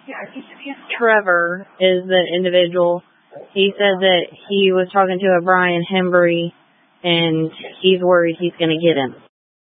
Trevor is the individual. He said that he was talking to a Brian Hembry, and he's worried he's going to get him.